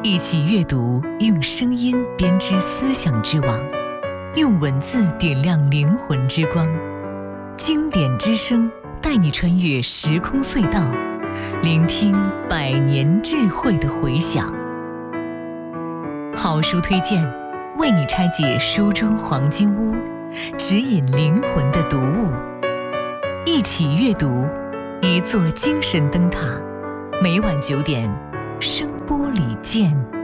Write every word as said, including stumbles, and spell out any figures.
一起阅读，用声音编织思想之网，用文字点亮灵魂之光。经典之声带你穿越时空隧道，聆听百年智慧的回响。好书推荐，为你拆解书中黄金屋，指引灵魂的读物。一起阅读，一座精神灯塔。每晚九点，声波里见。